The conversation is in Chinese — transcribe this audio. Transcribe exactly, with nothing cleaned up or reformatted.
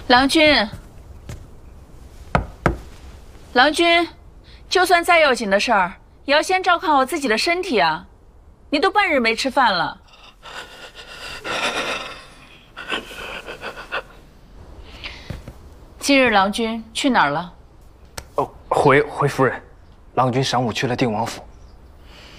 郎君，郎君，就算再要紧的事儿，也要先照看好自己的身体啊！你都半日没吃饭了。今日郎君去哪儿了？ 哦，回回夫人，郎君上午去了定王府。